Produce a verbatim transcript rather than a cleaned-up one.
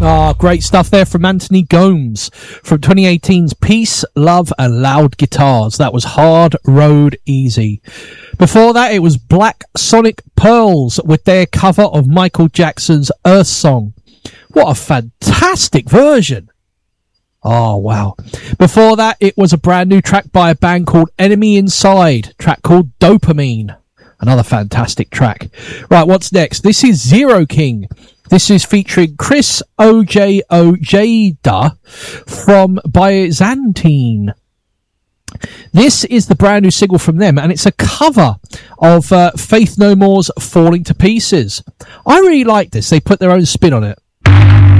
Ah, great stuff there from Anthony Gomes from twenty eighteen's Peace, Love and Loud Guitars. That was Hard Road Easy. Before that, it was Black Sonic Pearls with their cover of Michael Jackson's Earth Song. What a fantastic version. Oh, wow. Before that, it was a brand new track by a band called Enemy Inside, track called Dopamine. Another fantastic track. Right, what's next? This is Zero King. This is featuring Chris Ojeda from Byzantine. This is the brand new single from them, and it's a cover of uh, Faith No More's Falling to Pieces. I really like this. They put their own spin on it.